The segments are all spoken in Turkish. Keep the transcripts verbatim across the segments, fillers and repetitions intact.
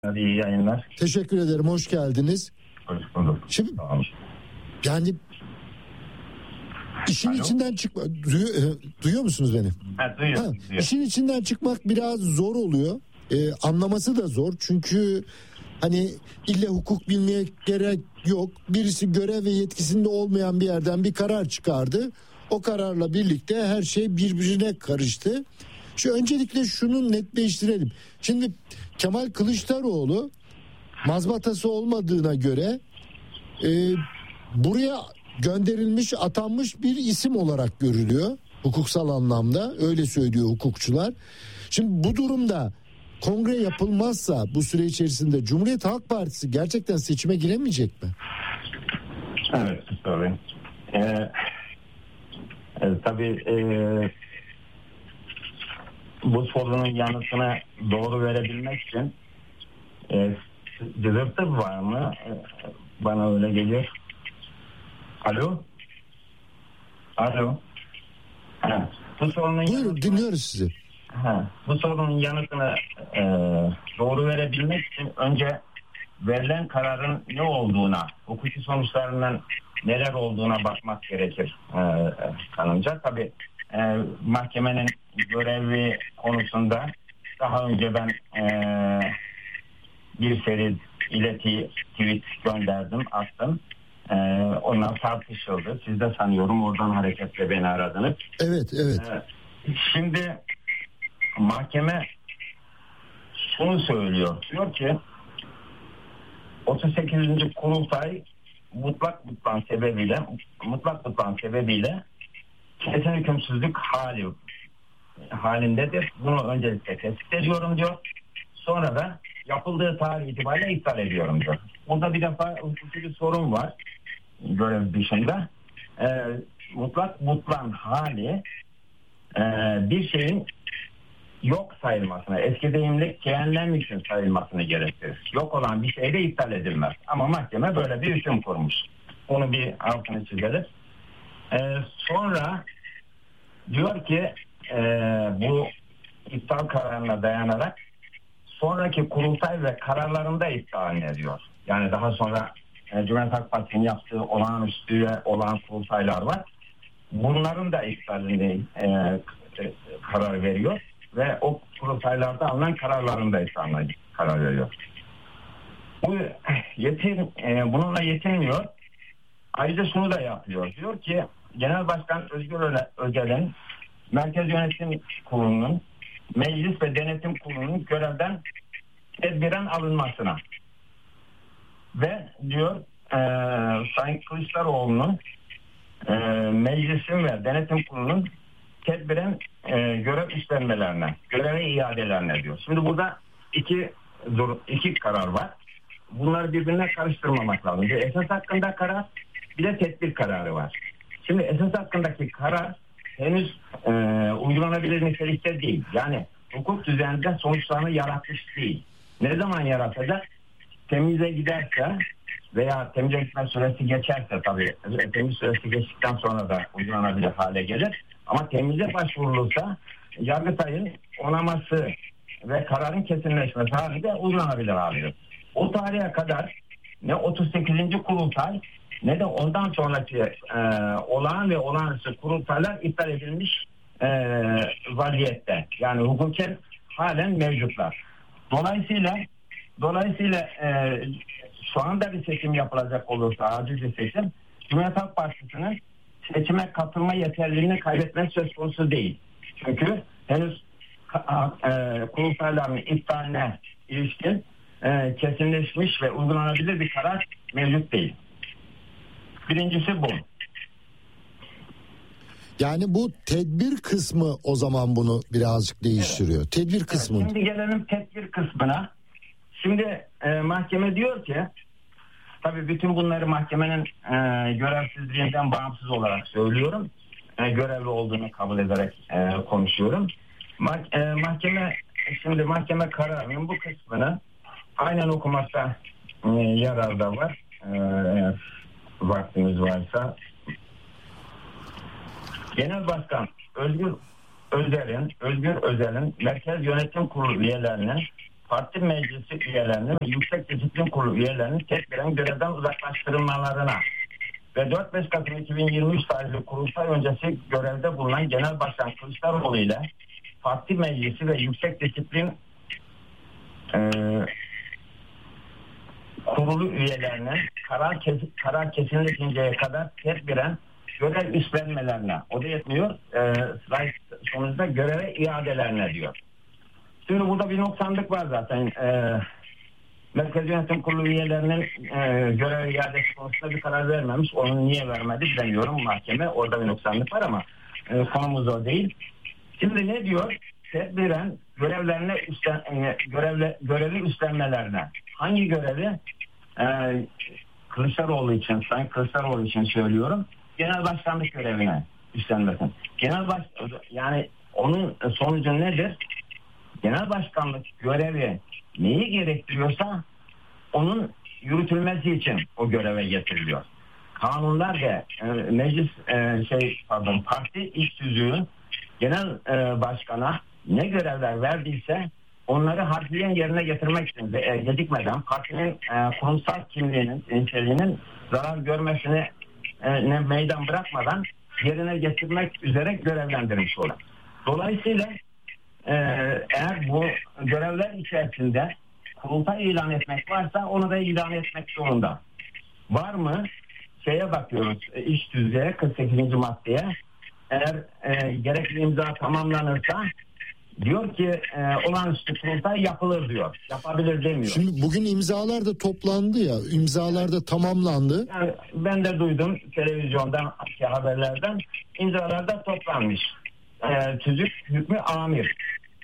İyi yayınlar. Teşekkür ederim. Hoş geldiniz. Hoş bulduk. Şimdi yani işin Alo? içinden çıkma duyuyor, duyuyor musunuz beni? Ha, duyuyorum. Ha, duyuyor. İşin içinden çıkmak biraz zor oluyor. Ee, anlaması da zor. Çünkü hani illa hukuk bilmeye gerek yok. Birisi görev ve yetkisinde olmayan bir yerden bir karar çıkardı. O kararla birlikte her şey birbirine karıştı. Şu öncelikle şunu netleştirelim. Şimdi Kemal Kılıçdaroğlu mazbatası olmadığına göre e, buraya gönderilmiş, atanmış bir isim olarak görülüyor. Hukuksal anlamda öyle söylüyor hukukçular. Şimdi bu durumda kongre yapılmazsa bu süre içerisinde Cumhuriyet Halk Partisi gerçekten seçime giremeyecek mi? Evet, sorayım. Ee, e, tabii e, bu sorunun yanıtını doğru verebilmek için e, cızırtı var mı? E, bana öyle geliyor. Alo? Alo? Ha, bu sorunun Buyurun yanıtını, dinliyoruz sizi. Ha, bu sorunun yanıtını e, doğru verebilmek için önce verilen kararın ne olduğuna, hukuki sonuçlarından neler olduğuna bakmak gerekir e, kanımca. Tabii e, mahkemenin görevi konusunda daha önce ben e, bir seri ileti tweet gönderdim, attım. E, onlar tartışıldı. Siz de sanıyorum oradan hareketle beni aradınız. Evet, evet. E, şimdi mahkeme şunu söylüyor. Diyor ki otuz sekizinci kurultay mutlak butlan sebebiyle mutlak butlan sebebiyle kesin hükümsüzlük hali halindedir. Bunu öncelikle tespit ediyorum diyor. Sonra da yapıldığı tarih itibariyle iptal ediyorum diyor. Burada bir defa hukuki bir sorun var. Görev dışında. Ee, mutlak butlan hali e, bir şeyin yok sayılmasına, eski deyimle cehennem sayılmasını gerektirir. Yok olan bir şey de iptal edilmez. Ama mahkeme böyle bir hüküm kurmuş. Onu bir altını çizelim. Ee, sonra diyor ki e, bu iptal kararına dayanarak sonraki kurultay ve kararlarında iptal ediyor. Yani daha sonra e, Cumhuriyet Halk Partisi'nin yaptığı olağanüstü ve olağan kurultaylar var. Bunların da iptalini e, e, karar veriyor. Ve o kurultaylarda alınan kararlarında iptaline karar veriyor. Bu yetin, e, bununla yetinmiyor. Ayrıca şunu da yapıyor. Diyor ki Genel Başkan Özgür Özel'in Merkez Yönetim Kurulu'nun Meclis ve Denetim Kurulu'nun görevden tedbiren alınmasına ve diyor e, Sayın Kılıçdaroğlu'nun e, Meclisin ve Denetim Kurulu'nun tedbiren e, görev üstlenmelerine, göreve iadelerine diyor. Şimdi burada iki iki karar var. Bunları birbirine karıştırmamak lazım. Bir esas hakkında karar, bir de tedbir kararı var. Şimdi esas hakkındaki karar henüz e, uygulanabilir nitelikte değil. Yani hukuk düzeninde sonuçlarını yaratmış değil. Ne zaman yaratacak? Temize giderse veya temize gitme süresi geçerse tabii temiz süresi geçtikten sonra da uygulanabilir hale gelir. Ama temize başvurulursa Yargıtay'ın onaması ve kararın kesinleşmesi halinde uygulanabilir hale. O tarihe kadar ne otuz sekizinci kurultay ne de ondan sonraki e, olağan ve olağanüstü kurultaylar iptal edilmiş e, vaziyette. Yani hukuken halen mevcutlar. Dolayısıyla dolayısıyla e, şu anda bir seçim yapılacak olursa, acil bir seçim, Cumhuriyet Halk Partisi'nin seçime katılma yeterliliğini kaybetmek söz konusu değil. Çünkü henüz e, kurultayların iptaline ilişkin e, kesinleşmiş ve uygulanabilir bir karar mevcut değil. Birincisi bu. Yani bu tedbir kısmı o zaman bunu birazcık değiştiriyor. Evet. Tedbir kısmı. Evet, şimdi gelelim tedbir kısmına. Şimdi e, mahkeme diyor ki, tabii bütün bunları mahkemenin e, görevsizliğinden bağımsız olarak söylüyorum. E, görevli olduğunu kabul ederek e, konuşuyorum. Ma- e, mahkeme şimdi mahkeme kararının bu kısmını aynen okumakta e, yarar da var. E, eğer vaktimiz varsa. Genel Başkan Özgür Özel'in Özgür Özel'in Merkez Yönetim Kurulu üyelerinin parti meclisi üyelerinin ve Yüksek Disiplin Kurulu üyelerinin tedbiren görevden uzaklaştırılmalarına ve dört beş Kasım iki bin yirmi üç tarihli kurultay öncesi görevde bulunan Genel Başkan Kılıçdaroğlu ile parti meclisi ve Yüksek Disiplin e, Kurulu üyelerinin karar, kes, karar kesinleşinceye kadar tedbiren görev üstlenmelerine, o da yetmiyor, e, sonuçta göreve iadelerine diyor. Şimdi burada bir noksanlık var zaten. E, Merkez Yönetim Kurulu üyelerinin e, görev iadesi konusunda bir karar vermemiş. Onu niye vermedi bilemiyorum, mahkeme. Orada bir noksanlık var ama e, konumuz o değil. Şimdi ne diyor? Tedbiren görevlerine üstlen, e, görevle, görevi üstlenmelerine. Hangi görevi? E, Kılıçdaroğlu için, Sayın Kılıçdaroğlu için söylüyorum. Genel başkanlık görevine üstlenmesin. Genel baş, yani onun sonucu nedir? Genel başkanlık görevi neyi gerektiriyorsa onun yürütülmesi için o göreve getiriliyor. Kanunlar da e, meclis e, şey pardon parti iş tüzüğü genel e, başkana ne görevler verdiyse onları harfiyen yerine getirmek için e, gecikmeden partinin e, kurumsal kimliğinin, niteliğinin zarar görmesine e, ne meydan bırakmadan yerine getirmek üzere görevlendirilmiş olur. Dolayısıyla e, eğer bu görevler içerisinde kurultay ilan etmek varsa onu da ilan etmek zorunda. Var mı? Şeye bakıyoruz, iş tüzüğe kırk sekizinci maddeye. Eğer e, gerekli imza tamamlanırsa diyor ki e, olağanüstü kurultay yapılır diyor. Yapabilir demiyor. Şimdi bugün imzalar da toplandı ya. İmzalar da tamamlandı. Yani ben de duydum televizyondan, haberlerden. İmzalar da toplanmış. E, tüzük hükmü amir.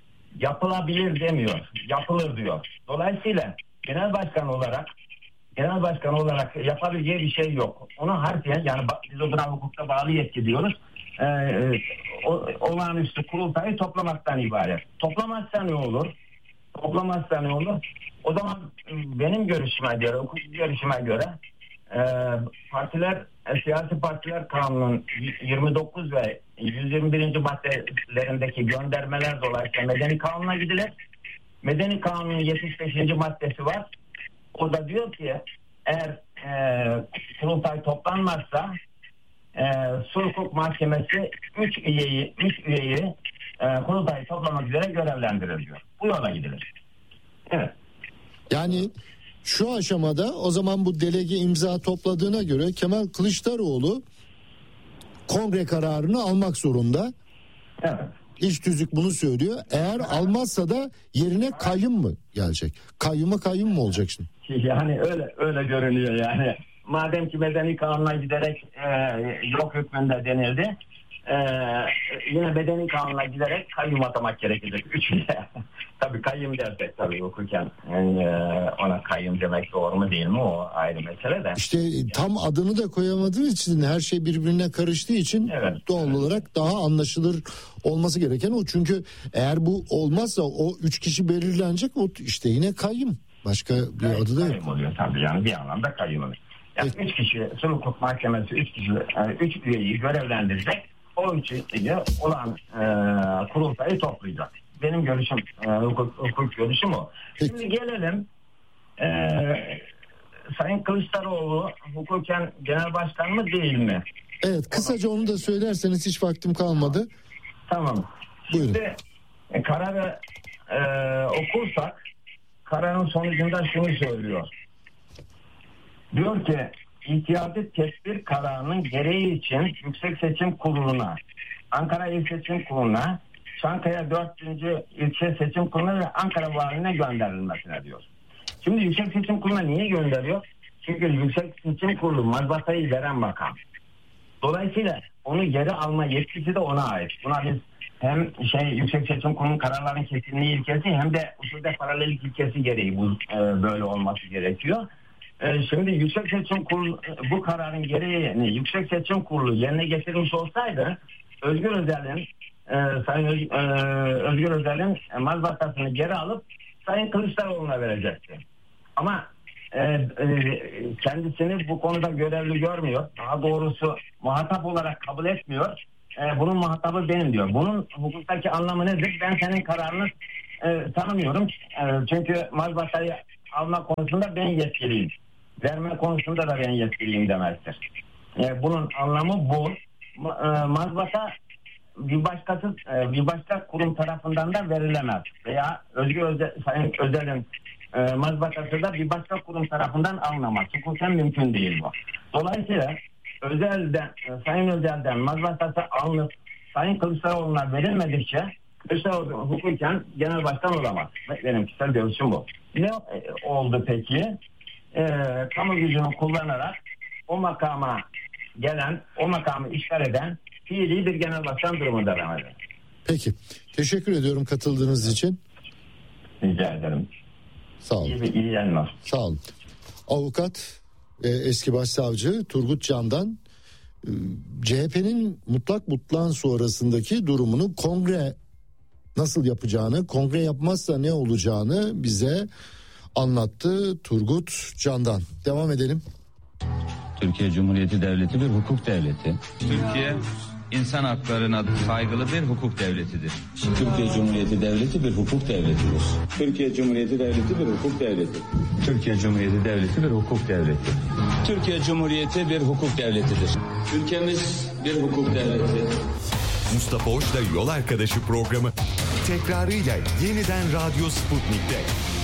Yapılabilir demiyor. Yapılır diyor. Dolayısıyla genel başkan olarak genel başkan olarak yapabileceği bir şey yok. Onu harfiyen, yani biz o buna hukukta bağlı yetki diyoruz. Ee, o, olağanüstü kurultayı toplamaktan ibaret. Toplamazsa ne olur? Toplamazsa ne olur? O zaman benim görüşüme göre, hukuk görüşüme göre e, partiler, e, siyasi partiler kanunun yirmi dokuz ve yüz yirmi birinci maddelerindeki göndermeler dolayısıyla medeni kanuna gidilir. Medeni kanunun yetmiş beşinci maddesi var. O da diyor ki eğer e, kurultay toplanmazsa e, Sulh Hukuk Mahkemesi üç üyeyi üç üyeyi e, kurultayı toplamak üzere görevlendirir diyor. Bu yola gidilir. Evet. Yani şu aşamada o zaman bu delege imza topladığına göre Kemal Kılıçdaroğlu kongre kararını almak zorunda. Evet. İş tüzük bunu söylüyor. Eğer almazsa da yerine kayyum mu gelecek? Kayyuma kayyum mu olacak şimdi? Yani öyle öyle görünüyor yani. Madem ki medeni kanuna giderek e, yok hükmünde denildi. E, yine medeni kanuna giderek kayyum atamak gerekecek. Üçüne. Tabii kayyum dersek tabii hukuken yani, e, ona kayyum demek doğru mu değil mi o ayrı mesele de. İşte tam adını da koyamadığı için her şey birbirine karıştığı için evet, doğal evet. olarak daha anlaşılır olması gereken o. Çünkü eğer bu olmazsa o üç kişi belirlenecek, o işte yine kayyum. Başka bir evet, adı da yok. Kayyum oluyor tabii yani bir anlamda kayyum oluyor. Yani evet. Üç kişi Sulh Hukuk Mahkemesi üç kişi yani üç üyeyi görevlendirecek. O üç üyeyi olan e, kurultayı toplayacak. Benim görüşüm, e, hukuk, hukuk görüşüm o. Peki. Şimdi gelelim e, Sayın Kılıçdaroğlu hukuken genel başkan mı değil mi? Evet, kısaca onu da söylerseniz, hiç vaktim kalmadı. Tamam. Buyurun. Şimdi e, kararı e, okursak kararın sonucunda şunu söylüyor. Diyor ki ihtiyati tedbir kararının gereği için Yüksek Seçim Kurulu'na, Ankara İl Seçim Kurulu'na, Çankaya dördüncü İlçe Seçim Kurulu'na ve Ankara Valiliğine gönderilmesine diyor. Şimdi Yüksek Seçim Kurulu'na niye gönderiyor? Çünkü Yüksek Seçim Kurulu mazbatayı veren makam. Dolayısıyla onu geri alma yetkisi de ona ait. Buna biz hem şey Yüksek Seçim Kurulu'nun kararların kesinliği ilkesi hem de usulde paralellik ilkesi gereği bu e, böyle olması gerekiyor. E, şimdi Yüksek Seçim Kurulu bu kararın gereğini Yüksek Seçim Kurulu yerine getirmiş olsaydı Özgür Özel'in e, Sayın Öz, e, Özgür Özel'in mazbatasını geri alıp Sayın Kılıçdaroğlu'na verecekti. Ama e, e, kendisini bu konuda görevli görmüyor. Daha doğrusu muhatap olarak kabul etmiyor. E, bunun muhatabı benim diyor. Bunun hukuktaki anlamı nedir? Ben senin kararını e, tanımıyorum. E, çünkü mazbatayı alma konusunda ben yetkiliyim. Verme konusunda da ben yetkiliyim demektir. E, bunun anlamı bu. Ma, e, mazbata bir başkası, e, bir başka kurum tarafından da verilemez. Veya Özgür Özel, Sayın Özel'in e, mazbatası da bir başka kurum tarafından alınamaz. Hukuken mümkün değil bu. Dolayısıyla Özel'den, e, Sayın Özel'den mazbatası alınıp Sayın Kılıçdaroğlu'na verilmedikçe Kılıçdaroğlu hukuken genel başkan olamaz. Benim kişisel görüşüm bu. Ne oldu peki? E, kamu gücünü kullanarak o makama gelen, o makamı işgal eden fiili bir genel başkan durumunda devam eder. Peki. Teşekkür ediyorum katıldığınız için. Rica ederim. Sağ olun. İyi, iyi yayınlar. Sağ olun. Avukat e, eski başsavcı Turgut Candan e, C H P'nin mutlak mutlağın sonrasındaki durumunu, kongre nasıl yapacağını, kongre yapmazsa ne olacağını bize anlattı Turgut Candan. Devam edelim. Türkiye Cumhuriyeti Devleti bir hukuk devleti. Türkiye insan haklarına saygılı bir hukuk devletidir. Türkiye Cumhuriyeti Devleti bir hukuk devletidir. Türkiye Cumhuriyeti Devleti bir hukuk devleti. Türkiye Cumhuriyeti Devleti bir hukuk devleti. Türkiye Cumhuriyeti bir hukuk devletidir. Ülkemiz bir hukuk devleti. Mustafa Hoş'la Yol Arkadaşı programı tekrarıyla yeniden Radyo Sputnik'te.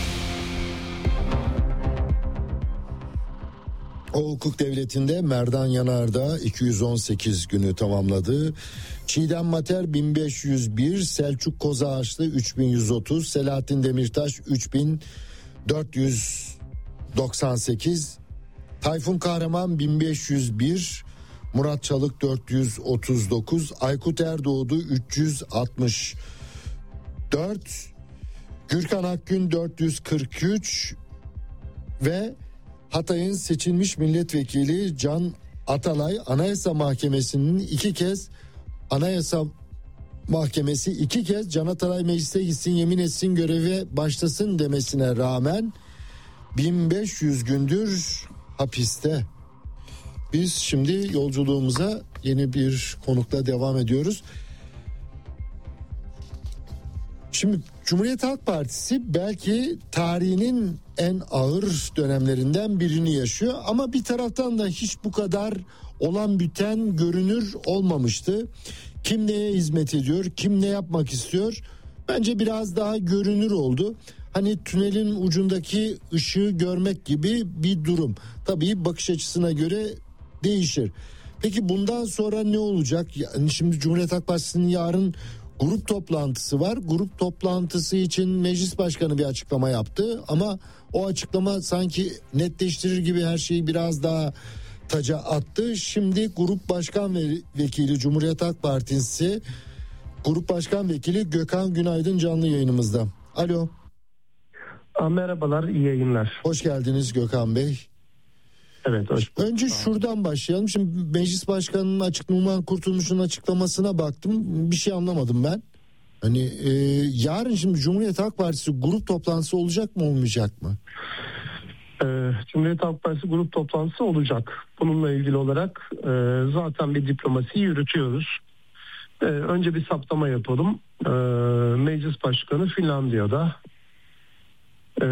O hukuk devletinde Merdan Yanardağ iki yüz on sekiz günü tamamladı. Çiğdem Mater bin beş yüz bir, Selçuk Kozağaçlı üç bin yüz otuz, Selahattin Demirtaş üç bin dört yüz doksan sekiz, Tayfun Kahraman bin beş yüz bir, Murat Çalık dört yüz otuz dokuz, Aykut Erdoğdu üç yüz altmış dört, Gürkan Akgün dört yüz kırk üç ve Hatay'ın seçilmiş milletvekili Can Atalay Anayasa Mahkemesi'nin iki kez Anayasa Mahkemesi iki kez Can Atalay meclise gitsin, yemin etsin, göreve başlasın demesine rağmen bin beş yüz gündür hapiste. Biz şimdi yolculuğumuza yeni bir konukla devam ediyoruz. Şimdi Cumhuriyet Halk Partisi belki tarihinin en ağır dönemlerinden birini yaşıyor ama bir taraftan da hiç bu kadar olan biten görünür olmamıştı. Kim neye hizmet ediyor, kim ne yapmak istiyor? Bence biraz daha görünür oldu. Hani tünelin ucundaki ışığı görmek gibi bir durum. Tabii bakış açısına göre değişir. Peki bundan sonra ne olacak? Yani şimdi Cumhuriyet Halk Partisi'nin yarın grup toplantısı var. Grup toplantısı için meclis başkanı bir açıklama yaptı ama o açıklama sanki netleştirir gibi her şeyi biraz daha taca attı. Şimdi Grup Başkan Vekili Cumhuriyet Halk Partisi Grup Başkan Vekili Gökhan Günaydın canlı yayınımızda. Alo. Merhabalar, iyi yayınlar. Hoş geldiniz Gökhan Bey. Evet, hoş bulduk. Önce şuradan başlayalım. Şimdi Meclis Başkanı'nın açık Numan Kurtulmuş'un açıklamasına baktım. Bir şey anlamadım ben. Hani e, yarın şimdi Cumhuriyet Halk Partisi grup toplantısı olacak mı, olmayacak mı? Ee, Cumhuriyet Halk Partisi grup toplantısı olacak. Bununla ilgili olarak e, zaten bir diplomasi yürütüyoruz. E, önce bir saptama yapalım. E, Meclis Başkanı Finlandiya'da. Ee,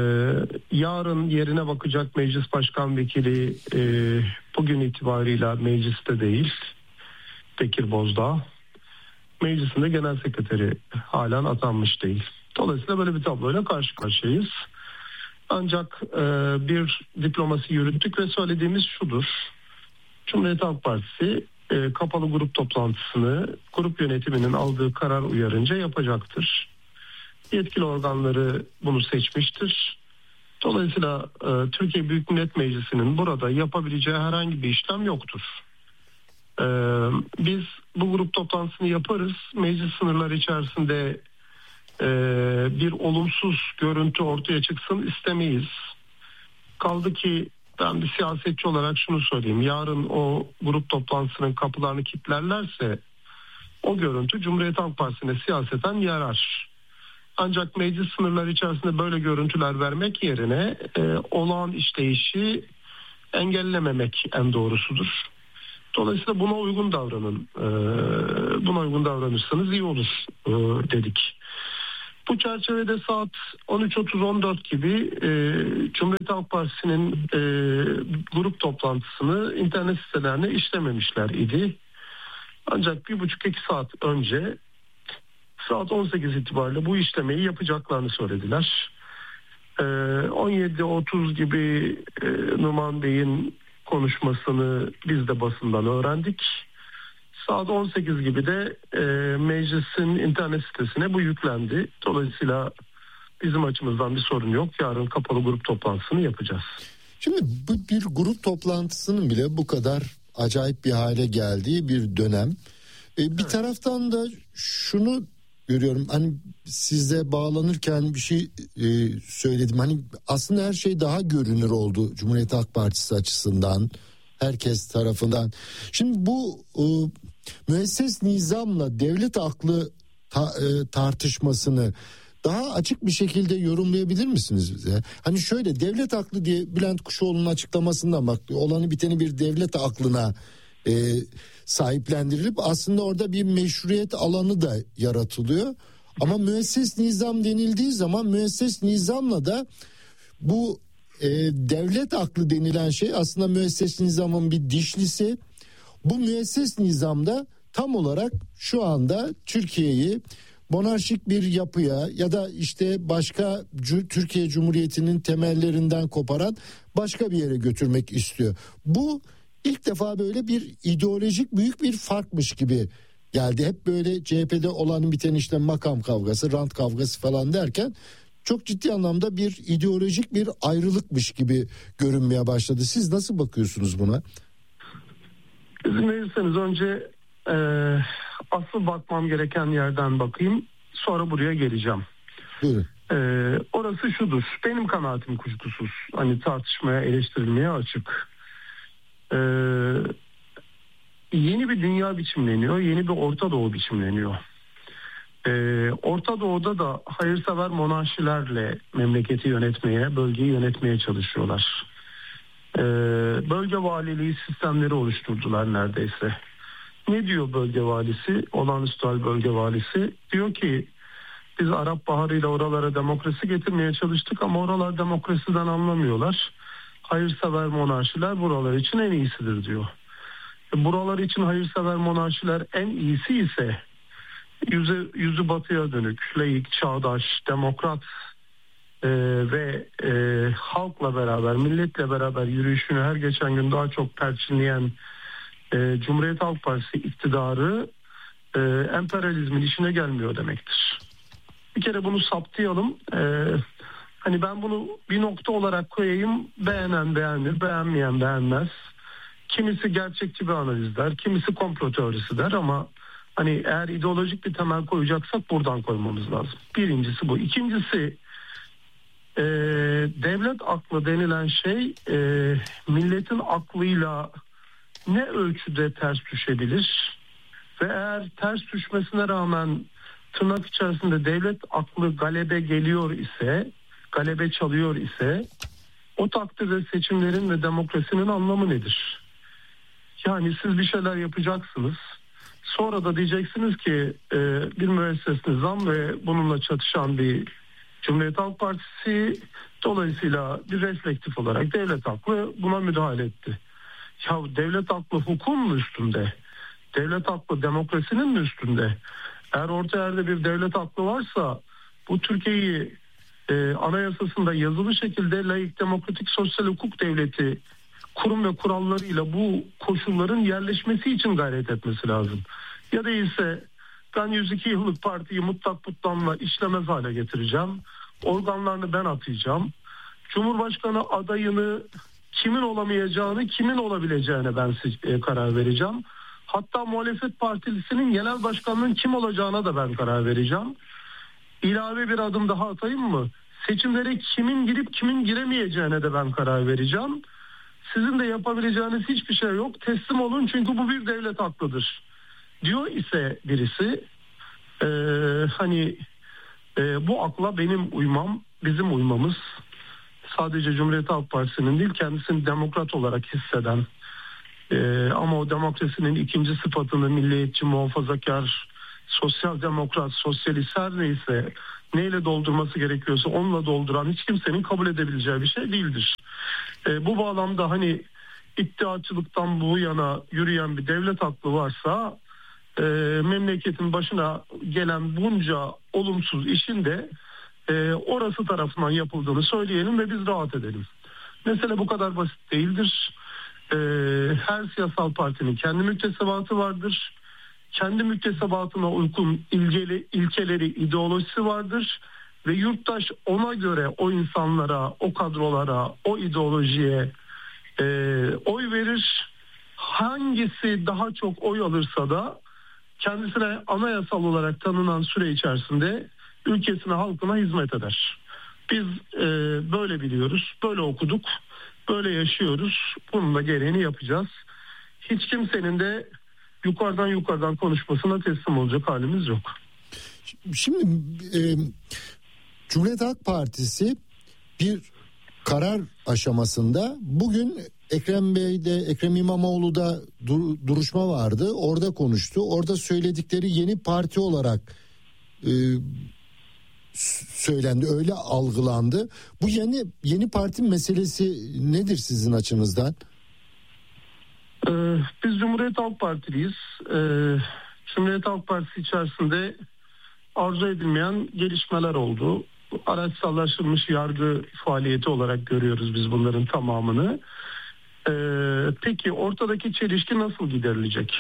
yarın yerine bakacak Meclis Başkan Vekili e, bugün itibarıyla mecliste değil, Bekir Bozdağ. Meclisin de genel sekreteri halen atanmış değil. Dolayısıyla böyle bir tabloyla karşı karşıyayız. Ancak e, bir diplomasi yürüttük ve söylediğimiz şudur: Cumhuriyet Halk Partisi e, kapalı grup toplantısını grup yönetiminin aldığı karar uyarınca yapacaktır. Yetkili organları bunu seçmiştir. Dolayısıyla e, Türkiye Büyük Millet Meclisi'nin burada yapabileceği herhangi bir işlem yoktur. E, biz bu grup toplantısını yaparız. Meclis sınırları içerisinde e, bir olumsuz görüntü ortaya çıksın istemeyiz. Kaldı ki ben bir siyasetçi olarak şunu söyleyeyim: yarın o grup toplantısının kapılarını kilitlerlerse o görüntü Cumhuriyet Halk Partisi'ne siyaseten yarar. Ancak meclis sınırları içerisinde böyle görüntüler vermek yerine e, olağan işleyişi engellememek en doğrusudur. Dolayısıyla buna uygun davranın. E, buna uygun davranırsanız iyi olur e, dedik. Bu çerçevede saat on üç otuz on dört gibi e, Cumhuriyet Halk Partisi'nin e, grup toplantısını internet sitelerine işlememişler idi. Ancak bir buçuk iki saat önce saat on sekiz itibariyle bu işlemeyi yapacaklarını söylediler. E, on yedi otuz gibi e, Numan Bey'in konuşmasını biz de basından öğrendik. Saat on sekiz gibi de e, meclisin internet sitesine bu yüklendi. Dolayısıyla bizim açımızdan bir sorun yok. Yarın kapalı grup toplantısını yapacağız. Şimdi bu bir grup toplantısının bile bu kadar acayip bir hale geldiği bir dönem. E, bir evet. taraftan da şunu görüyorum. Hani size bağlanırken bir şey e, söyledim. Hani aslında her şey daha görünür oldu Cumhuriyet Halk Partisi açısından. Herkes tarafından. Şimdi bu e, müesses nizamla devlet aklı ta, e, tartışmasını daha açık bir şekilde yorumlayabilir misiniz bize? Hani şöyle, devlet aklı diye Bülent Kuşoğlu'nun açıklamasından bak, olanı biteni bir devlet aklına e, sahiplendirilip aslında orada bir meşruiyet alanı da yaratılıyor. Ama müesses nizam denildiği zaman müesses nizamla da bu e, devlet aklı denilen şey aslında müesses nizamın bir dişlisi. Bu müesses nizamda tam olarak şu anda Türkiye'yi monarşik bir yapıya ya da işte başka Türkiye Cumhuriyeti'nin temellerinden koparan başka bir yere götürmek istiyor. Bu ilk defa böyle bir ideolojik büyük bir farkmış gibi geldi. Hep böyle C H P'de olan biten işte makam kavgası, rant kavgası falan derken çok ciddi anlamda bir ideolojik bir ayrılıkmış gibi görünmeye başladı. Siz nasıl bakıyorsunuz buna? İzin verirseniz önce e, asıl bakmam gereken yerden bakayım. Sonra buraya geleceğim. Buyurun. E, orası şudur. Benim kanaatim kuşkusuz. Hani tartışmaya, eleştirilmeye açık. E, yeni bir dünya biçimleniyor. Yeni bir Orta Doğu biçimleniyor. Ee, Orta Doğu'da da hayırsever monarşilerle memleketi yönetmeye, bölgeyi yönetmeye çalışıyorlar. Ee, bölge valiliği sistemleri oluşturdular neredeyse. Ne diyor bölge valisi, olağanüstü hal bölge valisi? Diyor ki biz Arap Baharı ile oralara demokrasi getirmeye çalıştık ama oralar demokrasiden anlamıyorlar. Hayırsever monarşiler buralar için en iyisidir diyor. E, buralar için hayırsever monarşiler en iyisi ise Yüzü, yüzü batıya dönük, laik, çağdaş, demokrat e, ve e, halkla beraber, milletle beraber yürüyüşünü her geçen gün daha çok perçinleyen e, Cumhuriyet Halk Partisi iktidarı e, emperyalizmin işine gelmiyor demektir. Bir kere bunu saptayalım. E, hani ben bunu bir nokta olarak koyayım, beğenen beğenir, beğenmeyen beğenmez. Kimisi gerçekçi bir analiz der, kimisi komplo teorisi der ama hani eğer ideolojik bir temel koyacaksak buradan koymamız lazım. Birincisi bu. İkincisi e, devlet aklı denilen şey e, milletin aklıyla ne ölçüde ters düşebilir? Ve eğer ters düşmesine rağmen tırnak içerisinde devlet aklı galebe geliyor ise, galebe çalıyor ise o takdirde seçimlerin ve demokrasinin anlamı nedir? Yani siz bir şeyler yapacaksınız. Sonra da diyeceksiniz ki e, bir müesses nizam ve bununla çatışan bir Cumhuriyet Halk Partisi dolayısıyla bir reflektif olarak devlet aklı buna müdahale etti. Ya devlet aklı hukukun mu üstünde? Devlet aklı demokrasinin mi üstünde? Eğer orta yerde bir devlet aklı varsa bu Türkiye'yi e, anayasasında yazılı şekilde laik, demokratik, sosyal hukuk devleti kurum ve kurallarıyla bu koşulların yerleşmesi için gayret etmesi lazım. Ya değilse ben yüz iki yıllık partiyi mutlak putlanma işlemez hale getireceğim. Organlarını ben atayacağım. Cumhurbaşkanı adayını kimin olamayacağını, kimin olabileceğine ben e, karar vereceğim. Hatta muhalefet partisinin genel başkanının kim olacağına da ben karar vereceğim. İlave bir adım daha atayım mı? Seçimlere kimin girip kimin giremeyeceğine de ben karar vereceğim. Sizin de yapabileceğiniz hiçbir şey yok. Teslim olun çünkü bu bir devlet haklıdır. Diyor ise birisi e, hani e, bu akla benim uymam, bizim uymamız sadece Cumhuriyet Halk Partisi'nin değil kendisini demokrat olarak hisseden e, ama o demokrasinin ikinci sıfatını milliyetçi, muhafazakar, sosyal demokrat, sosyalist her neyse neyle doldurması gerekiyorsa onunla dolduran hiç kimsenin kabul edebileceği bir şey değildir. E, bu bağlamda hani iddiaçılıktan bu yana yürüyen bir devlet aklı varsa e, memleketin başına gelen bunca olumsuz işin de e, orası tarafından yapıldığını söyleyelim ve biz rahat edelim. Mesele bu kadar basit değildir. E, her siyasal partinin kendi müktesebatı vardır. Kendi müktesebatına uygun ilgeli ilkeleri, ideolojisi vardır ve yurttaş ona göre o insanlara, o kadrolara, o ideolojiye e, oy verir. Hangisi daha çok oy alırsa da kendisine anayasal olarak tanınan süre içerisinde ülkesine, halkına hizmet eder. Biz e, böyle biliyoruz, böyle okuduk, böyle yaşıyoruz. Bunun da gereğini yapacağız. Hiç kimsenin de yukarıdan yukarıdan konuşmasına teslim olacak halimiz yok. Şimdi e, Cumhuriyet Halk Partisi bir karar aşamasında. Bugün Ekrem Bey'de, Ekrem İmamoğlu'da dur, duruşma vardı. Orada konuştu. Orada söyledikleri yeni parti olarak e, söylendi. Öyle algılandı. Bu yeni yeni parti meselesi nedir sizin açınızdan? Ee, biz Cumhuriyet Halk Partiliyiz. Ee, Cumhuriyet Halk Partisi içerisinde arzu edilmeyen gelişmeler oldu. Araçsallaştırılmış yargı faaliyeti olarak görüyoruz biz bunların tamamını. Ee, peki ortadaki çelişki nasıl giderilecek?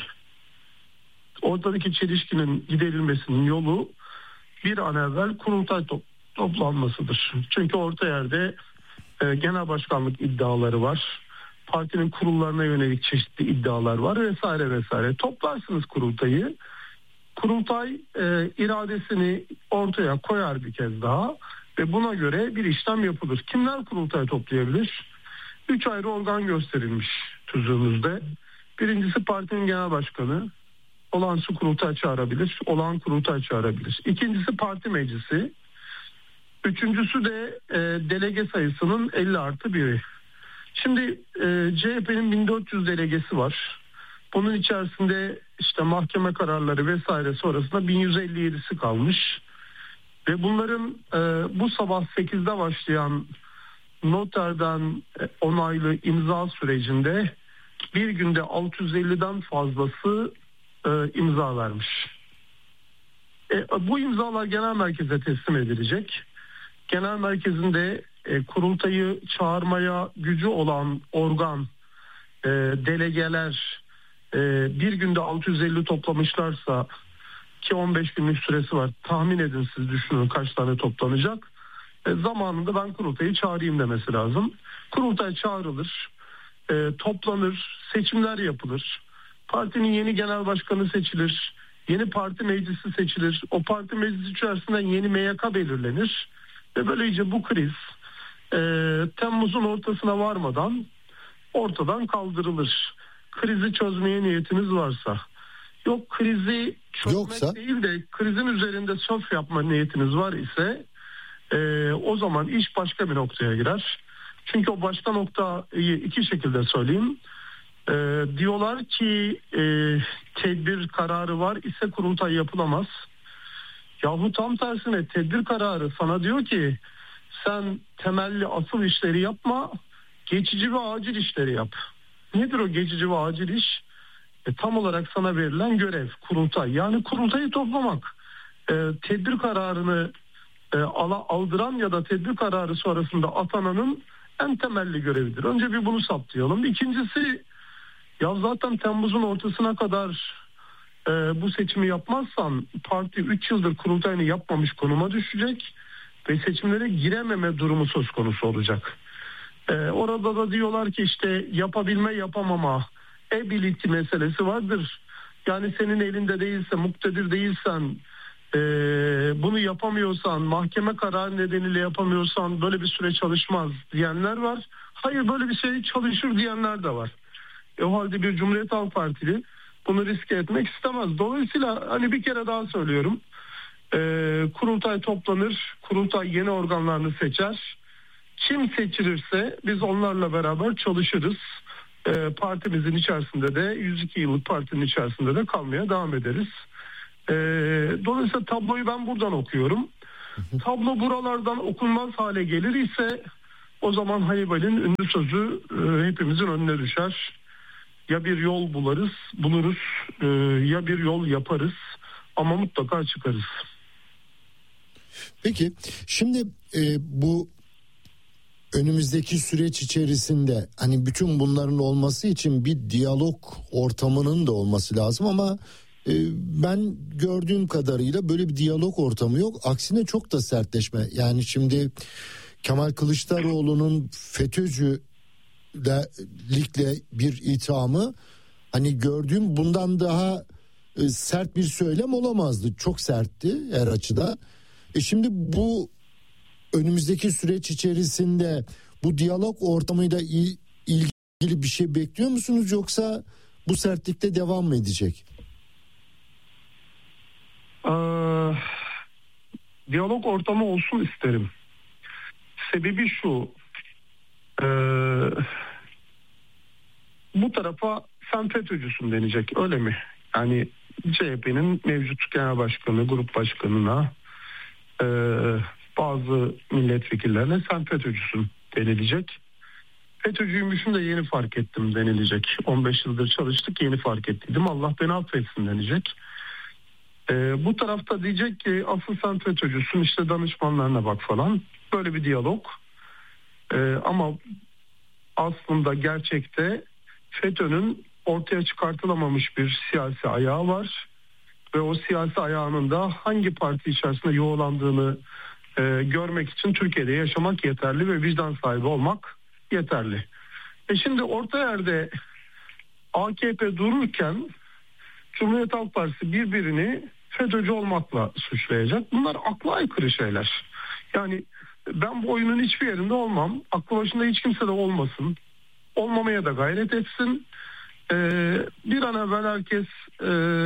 Ortadaki çelişkinin giderilmesinin yolu bir an evvel kurultay top, toplanmasıdır. Çünkü orta yerde e, genel başkanlık iddiaları var. Partinin kurullarına yönelik çeşitli iddialar var vesaire vesaire. Toplarsınız kurultayı. Kurultay e, iradesini ortaya koyar bir kez daha ve buna göre bir işlem yapılır. Kimler kurultayı toplayabilir? Üç ayrı organ gösterilmiş tüzüğümüzde. Birincisi partinin genel başkanı. Olağanüstü kurultay çağırabilir. Olağan kurultay çağırabilir. İkincisi parti meclisi. Üçüncüsü de e, delege sayısının elli artı biri. Şimdi e, C H P'nin bin dört yüz delegesi var. Bunun içerisinde işte mahkeme kararları vesaire sonrasında bin yüz elli yedisi kalmış. Ve bunların e, bu sabah sekizde başlayan noterden onaylı imza sürecinde bir günde altı yüz elliden fazlası e, imza vermiş. E, bu imzalar genel merkeze teslim edilecek. Genel merkezinde e, kurultayı çağırmaya gücü olan organ, e, delegeler e, bir günde altı yüz elli toplamışlarsa ki on beş günlük süresi var. Tahmin edin, siz düşünün kaç tane toplanacak. E, zamanında ben kurultayı çağırayım demesi lazım. Kurultay çağrılır, e, toplanır, seçimler yapılır. Partinin yeni genel başkanı seçilir, yeni parti meclisi seçilir. O parti meclisi içerisinden yeni M Y K belirlenir. Ve böylece bu kriz e, Temmuz'un ortasına varmadan ortadan kaldırılır. Krizi çözmeye niyetiniz varsa. Yok, krizi çözmek Yoksa... değil de krizin üzerinde söf yapma niyetiniz var ise e, o zaman iş başka bir noktaya girer. Çünkü o başka noktayı iki şekilde söyleyeyim. E, diyorlar ki e, tedbir kararı var ise kurultay yapılamaz. Yahu tam tersine tedbir kararı sana diyor ki sen temelli asıl işleri yapma, geçici ve acil işleri yap. Nedir o geçici ve acil iş? E, tam olarak sana verilen görev kurultay. Yani kurultayı toplamak. E, tedbir kararını e, ala, aldıran ya da tedbir kararı sonrasında atananın en temelli görevidir. Önce bir bunu saptayalım. İkincisi, ya zaten Temmuz'un ortasına kadar e, bu seçimi yapmazsan parti üç yıldır kurultayını yapmamış konuma düşecek ve seçimlere girememe durumu söz konusu olacak. E, orada da diyorlar ki işte yapabilme yapamama ability meselesi vardır. Yani senin elinde değilse, muktedir değilsen, e, bunu yapamıyorsan, mahkeme kararı nedeniyle yapamıyorsan böyle bir süre çalışmaz diyenler var. Hayır, böyle bir şey çalışır diyenler de var. E, o halde bir Cumhuriyet Halk Partili bunu riske etmek istemez. Dolayısıyla hani bir kere daha söylüyorum. E, kurultay toplanır, kurultay yeni organlarını seçer. Kim seçilirse biz onlarla beraber çalışırız. E, partimizin içerisinde de yüz iki yıllık partinin içerisinde de kalmaya devam ederiz. Ee, dolayısıyla tabloyu ben buradan okuyorum. Tablo buralardan okunmaz hale gelir ise o zaman Haybal'in ünlü sözü e, hepimizin önüne düşer. Ya bir yol bularız, buluruz e, ya bir yol yaparız ama mutlaka çıkarız. Peki şimdi e, bu önümüzdeki süreç içerisinde hani bütün bunların olması için bir diyalog ortamının da olması lazım ama e, ben gördüğüm kadarıyla böyle bir diyalog ortamı yok. Aksine çok da sertleşme. Yani şimdi Kemal Kılıçdaroğlu'nun FETÖ'cülikle bir ithamı hani gördüğüm bundan daha e, sert bir söylem olamazdı. Çok sertti her açıda. E şimdi bu önümüzdeki süreç içerisinde bu diyalog ortamıyla il, ilgili bir şey bekliyor musunuz yoksa bu sertlikte devam mı edecek? Ee, diyalog ortamı olsun isterim. Sebebi şu. E, bu tarafa sen FETÖ'cüsün denecek, öyle mi? Yani C H P'nin mevcut genel başkanı, grup başkanına e, bazı milletvekillerine sen FETÖ'cüsün denilecek. FETÖ'cüymüşüm de yeni fark ettim denilecek. on beş yıldır çalıştık, yeni fark ettiydim. Allah beni affetsin denecek. Ee, bu tarafta diyecek ki asıl sen FETÖ'cüsün, işte danışmanlarına bak falan. Böyle bir diyalog. Ee, ama aslında gerçekte FETÖ'nün ortaya çıkartılamamış bir siyasi ayağı var. Ve o siyasi ayağının da hangi parti içerisinde yoğulandığını e, görmek için Türkiye'de yaşamak yeterli ve vicdan sahibi olmak yeterli. E şimdi orta yerde A K P dururken Cumhuriyet Halk Partisi birbirini FETÖ'cü olmakla suçlayacak. Bunlar akla aykırı şeyler. Yani ben bu oyunun hiçbir yerinde olmam. Aklı başında hiç kimse de olmasın. Olmamaya da gayret etsin. Ee, bir an evvel herkes e,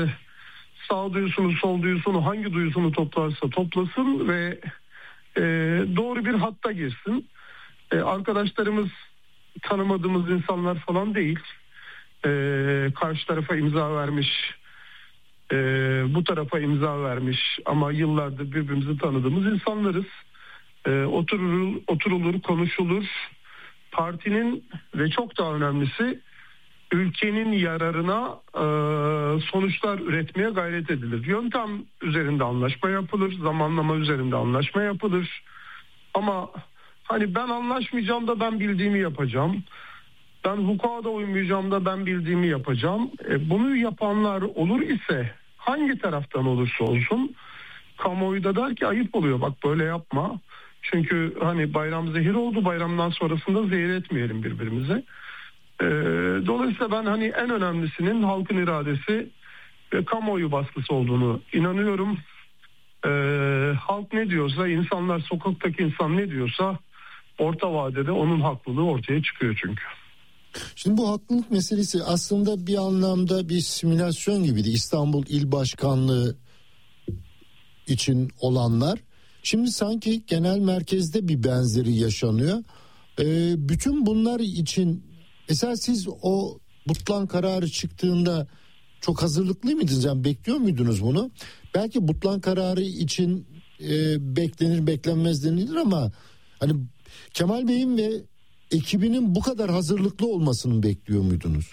sağ duyusunu, sol duyusunu, hangi duyusunu toplarsa toplasın ve e, doğru bir hatta girsin. E, arkadaşlarımız tanımadığımız insanlar falan değil. E, karşı tarafa imza vermiş, e, bu tarafa imza vermiş ama yıllardır birbirimizi tanıdığımız insanlarız. E, oturulur, oturulur, konuşulur. Partinin ve çok daha önemlisi ülkenin yararına e, sonuçlar üretmeye gayret edilir. Yöntem üzerinde anlaşma yapılır, zamanlama üzerinde anlaşma yapılır. Ama hani ben anlaşmayacağım da ben bildiğimi yapacağım. Ben hukuka da uymayacağım da ben bildiğimi yapacağım. E, bunu yapanlar olur ise hangi taraftan olursa olsun kamuoyu da der ki ayıp oluyor, bak böyle yapma. Çünkü hani bayram zehir oldu, bayramdan sonrasında zehir etmeyelim birbirimize. E, dolayısıyla ben hani en önemlisinin halkın iradesi ve kamuoyu baskısı olduğunu inanıyorum. E, halk ne diyorsa, insanlar, sokaktaki insan ne diyorsa orta vadede onun haklılığı ortaya çıkıyor çünkü. Şimdi bu haklılık meselesi aslında bir anlamda bir simülasyon gibiydi. İstanbul İl Başkanlığı için olanlar. Şimdi sanki genel merkezde bir benzeri yaşanıyor. Ee, bütün bunlar için esas siz o butlan kararı çıktığında çok hazırlıklı mıydınız? Yani bekliyor muydunuz bunu? Belki butlan kararı için e, beklenir beklenmez denilir ama hani Kemal Bey'in ve ekibinin bu kadar hazırlıklı olmasını bekliyor muydunuz?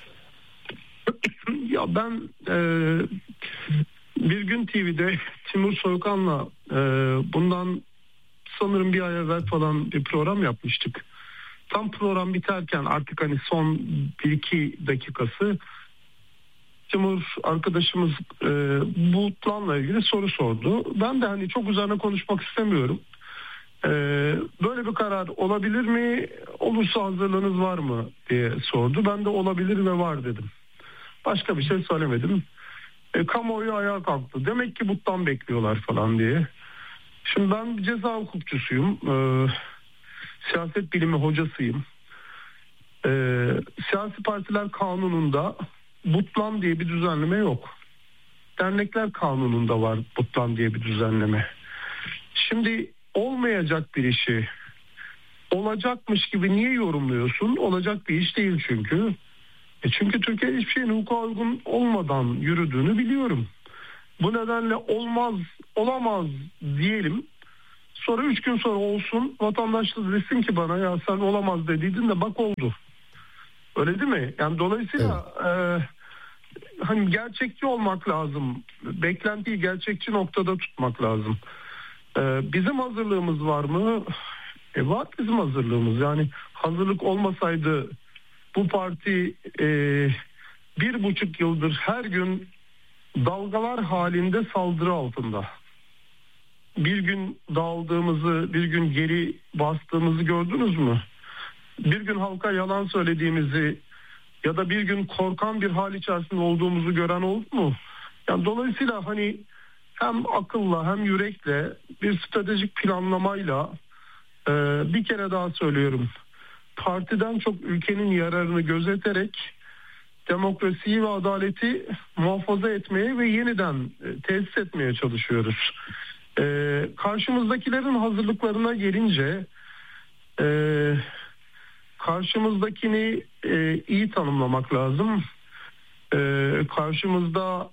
Ya ben e, Bir Gün T V'de Timur Soykan'la e, bundan sanırım bir ay evvel falan bir program yapmıştık. Tam program biterken artık hani son bir iki dakikası Timur arkadaşımız e, bu planla ilgili soru sordu. Ben de hani çok üzerine konuşmak istemiyorum. Ee, böyle bir karar olabilir mi? Olursa hazırlığınız var mı diye sordu. Ben de olabilir ve var dedim. Başka bir şey söylemedim. E, kamuoyu ayağa kalktı. Demek ki buttan bekliyorlar falan diye. Şimdi ben bir ceza hukukçusuyum. Ee, siyaset bilimi hocasıyım. Ee, siyasi partiler kanununda butlan diye bir düzenleme yok. Dernekler kanununda var butlan diye bir düzenleme. Şimdi olmayacak bir işi olacakmış gibi niye yorumluyorsun? Olacak bir iş değil çünkü. E çünkü Türkiye hiçbir şeyin hukuka uygun olmadan yürüdüğünü biliyorum. Bu nedenle olmaz, olamaz diyelim. Sonra üç gün sonra olsun, vatandaş da desin ki bana ya sen olamaz dediydin de bak oldu. Öyle değil mi? Yani dolayısıyla evet. e, hani gerçekçi olmak lazım. Beklentiyi gerçekçi noktada tutmak lazım. E, bizim hazırlığımız var mı? E, var bizim hazırlığımız. Yani hazırlık olmasaydı bu parti e, bir buçuk yıldır her gün dalgalar halinde saldırı altında. Bir gün dağıldığımızı, bir gün geri bastığımızı gördünüz mü? Bir gün halka yalan söylediğimizi ya da bir gün korkan bir hal içerisinde olduğumuzu gören oldu mu? Yani dolayısıyla hani hem akılla hem yürekle bir stratejik planlamayla e, bir kere daha söylüyorum. Partiden çok ülkenin yararını gözeterek demokrasiyi ve adaleti muhafaza etmeye ve yeniden e, tesis etmeye çalışıyoruz. E, karşımızdakilerin hazırlıklarına gelince e, karşımızdakini e, iyi tanımlamak lazım. E, karşımızda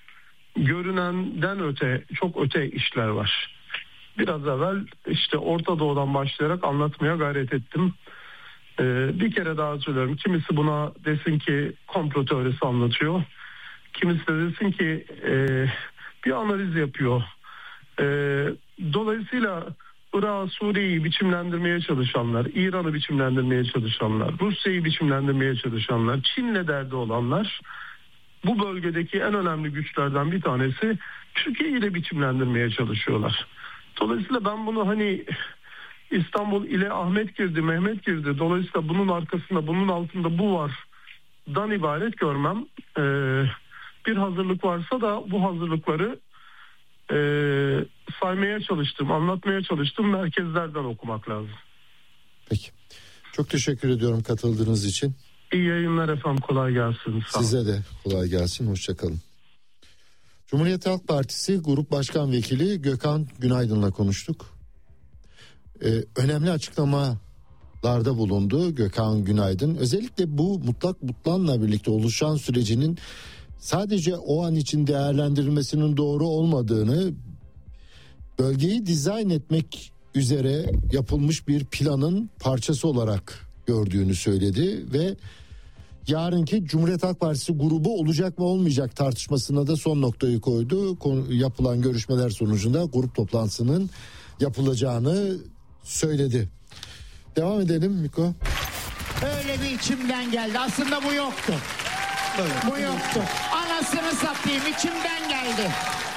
görünenden öte, çok öte işler var. Biraz evvel işte Orta Doğu'dan başlayarak anlatmaya gayret ettim. E, bir kere daha söylüyorum. Kimisi buna desin ki komplo teorisi anlatıyor. Kimisi de desin ki e, bir analiz yapıyor. E, dolayısıyla Irak'ı, Suriye'yi biçimlendirmeye çalışanlar, İran'ı biçimlendirmeye çalışanlar, Rusya'yı biçimlendirmeye çalışanlar, Çin'le derdi olanlar, bu bölgedeki en önemli güçlerden bir tanesi Türkiye'yi de biçimlendirmeye çalışıyorlar. Dolayısıyla ben bunu hani İstanbul ile Ahmet girdi, Mehmet girdi. Dolayısıyla bunun arkasında, bunun altında bu var dan ibaret görmem. Ee, bir hazırlık varsa da bu hazırlıkları e, saymaya çalıştım, anlatmaya çalıştım. Merkezlerden okumak lazım. Peki. Çok teşekkür ediyorum katıldığınız için. İyi yayınlar efendim, kolay gelsin. Sağ Size de kolay gelsin, hoşçakalın. Cumhuriyet Halk Partisi Grup Başkan Vekili Gökhan Günaydın'la konuştuk. Ee, önemli açıklamalarda bulundu Gökhan Günaydın. Özellikle bu mutlak butlanla birlikte oluşan sürecinin sadece o an için değerlendirilmesinin doğru olmadığını, bölgeyi dizayn etmek üzere yapılmış bir planın parçası olarak gördüğünü söyledi ve yarınki Cumhuriyet Halk Partisi grubu olacak mı olmayacak tartışmasına da son noktayı koydu. Yapılan görüşmeler sonucunda grup toplantısının yapılacağını söyledi. Devam edelim Miko. Öyle bir içimden geldi. Aslında bu yoktu. Evet. Bu yoktu. Anasını satayım, içimden geldi.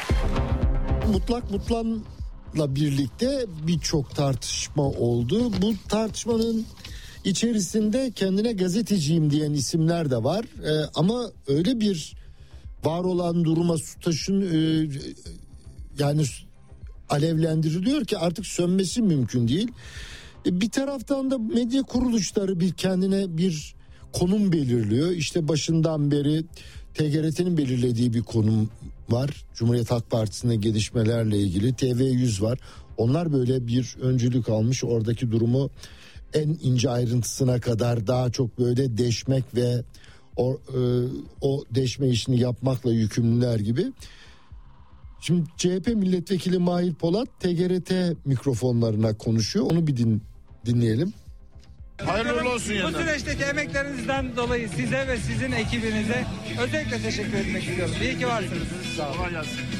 Mutlak Mutlan'la birlikte birçok tartışma oldu. Bu tartışmanın içerisinde kendine gazeteciyim diyen isimler de var. Ee, ama öyle bir var olan duruma su taşın e, yani alevlendiriliyor ki artık sönmesi mümkün değil. E, bir taraftan da medya kuruluşları bir kendine bir konum belirliyor. İşte başından beri T G R T'nin belirlediği bir konum var. Cumhuriyet Halk Partisi'ne gelişmelerle ilgili T V yüz var. Onlar böyle bir öncülük almış, oradaki durumu en ince ayrıntısına kadar daha çok böyle deşmek ve o, e, o deşme işini yapmakla yükümlüler gibi. Şimdi C H P milletvekili Mahir Polat T G R T mikrofonlarına konuşuyor. Onu bir din, dinleyelim. Hayırlı olsun Bu süreçteki emeklerinizden dolayı size ve sizin ekibinize özellikle teşekkür etmek istiyorum. İyi ki varsınız. Sağ olun.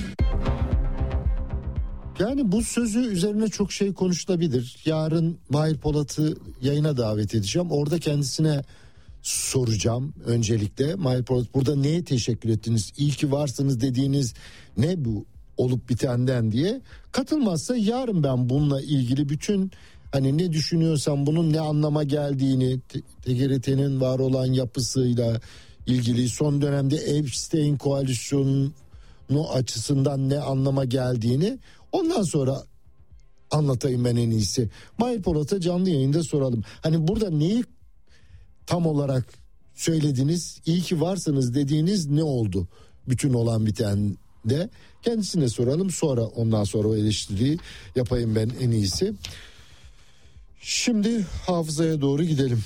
Yani bu sözü üzerine çok şey konuşulabilir. Yarın Mahir Polat'ı yayına davet edeceğim. Orada kendisine soracağım öncelikle. Mahir Polat, burada neye teşekkür ettiniz? İyi ki varsınız dediğiniz ne bu olup bitenden diye. Katılmazsa yarın ben bununla ilgili bütün hani ne düşünüyorsam bunun ne anlama geldiğini, T G R T'nin var olan yapısıyla ilgili, son dönemde Epstein koalisyonu açısından ne anlama geldiğini ondan sonra anlatayım ben en iyisi. Mahir Polat'a canlı yayında soralım. Hani burada neyi tam olarak söylediniz, iyi ki varsınız dediğiniz ne oldu? Bütün olan biten de kendisine soralım, sonra ondan sonra o eleştiriyi yapayım ben en iyisi. Şimdi hafızaya doğru gidelim.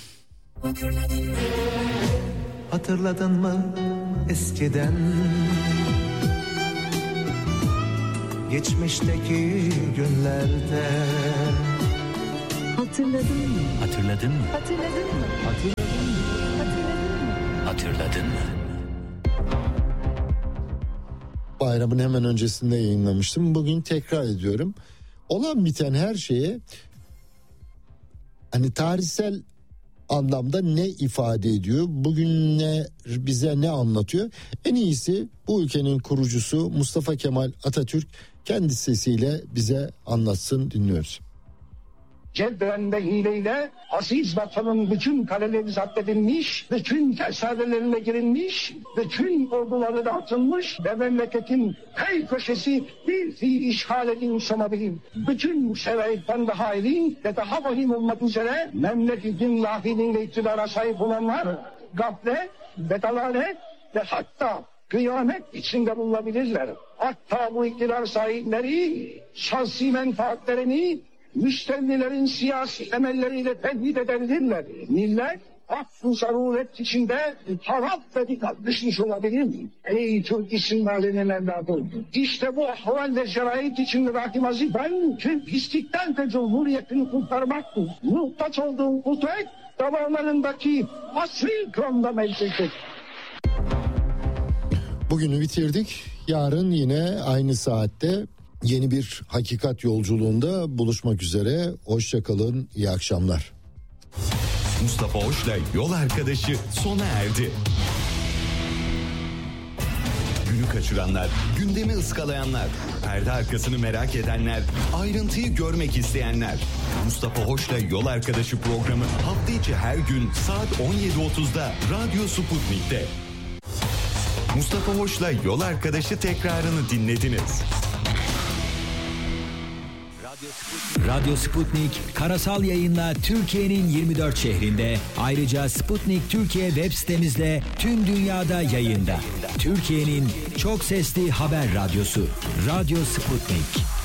Hatırladın mı eskiden geçmişteki günlerde. Hatırladın mı? Hatırladın mı? Hatırladın mı? Hatırladın mı? Hatırladın mı? Bayramın hemen öncesinde yayınlamıştım. Bugün tekrar ediyorum. Olan biten her şeye hani tarihsel anlamda ne ifade ediyor? Bugün ne bize ne anlatıyor? En iyisi bu ülkenin kurucusu Mustafa Kemal Atatürk kendi sesiyle bize anlatsın, dinliyoruz. Cebren ve hileyle aziz vatanın bütün kaleleri zapt edilmiş, bütün tersanelerine girilmiş, bütün orduları dağıtılmış ve memleketin her köşesi bir fiil işgal edilmiş olabilir. Bütün şeraitten daha iyi ve daha vahim olmak üzere memleketin lahiliğiyle iktidara sahip olanlar gaflet ve dalalet ve hatta kıyamet içinde bulunabilirler. Hatta bu iktidar sahipleri şahsi menfaatlerini müstevnilerin siyasi emelleriyle tehdit edebilirler. Millet affı zaruret içinde harap ve dikkat düşmüş olabilir. Ey Türk isimlerinin evladı! İşte bu ahval ve şerait içinde rakim vazifen Türk istikdal ve cumhuriyetini kurtarmaktır. Muhtaç olduğu kudret damarlarındaki asri kronda mevcuttur. Bugünü bitirdik. Yarın yine aynı saatte yeni bir hakikat yolculuğunda buluşmak üzere. Hoşça kalın, iyi akşamlar. Mustafa Hoş'la Yol Arkadaşı sona erdi. Günü kaçıranlar, gündemi ıskalayanlar, perde arkasını merak edenler, ayrıntıyı görmek isteyenler. Mustafa Hoş'la Yol Arkadaşı programı hafta içi her gün saat on yedi otuzda Radyo Sputnik'te. Mustafa Hoş'la Yol Arkadaşı tekrarını dinlediniz. Radyo Sputnik karasal yayınla Türkiye'nin yirmi dört şehrinde, ayrıca Sputnik Türkiye web sitemizde tüm dünyada yayında. Türkiye'nin çok sesli haber radyosu Radyo Sputnik.